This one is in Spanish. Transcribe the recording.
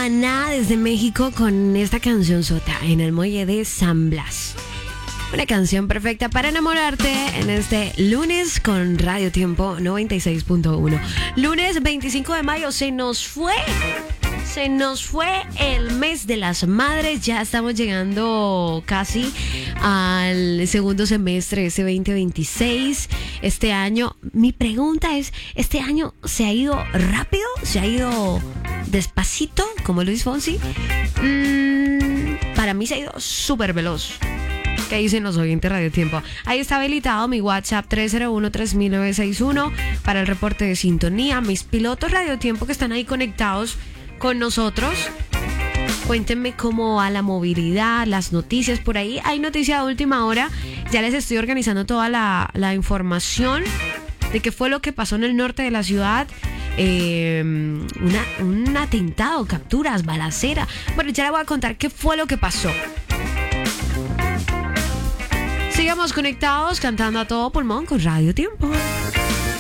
Maná desde México con esta canción sota en el muelle de San Blas. Una canción perfecta para enamorarte en este lunes con Radio Tiempo 96.1. Lunes 25 de mayo se nos fue el mes de las madres. Ya estamos llegando casi al segundo semestre de ese 2026. Este año, mi pregunta es, ¿este año se ha ido rápido? ¿Se ha ido despacito, como Luis Fonsi? Para mí se ha ido súper veloz. ¿Qué dicen los oyentes Radio Tiempo? Ahí está habilitado mi WhatsApp 301-3961 para el reporte de sintonía. Mis pilotos Radio Tiempo que están ahí conectados con nosotros. Cuéntenme cómo va la movilidad, las noticias. Por ahí hay noticia de última hora. Ya les estoy organizando toda la información de qué fue lo que pasó en el norte de la ciudad. Un atentado, capturas, balacera. Bueno, ya les voy a contar qué fue lo que pasó. Sigamos conectados, cantando a todo pulmón con Radio Tiempo.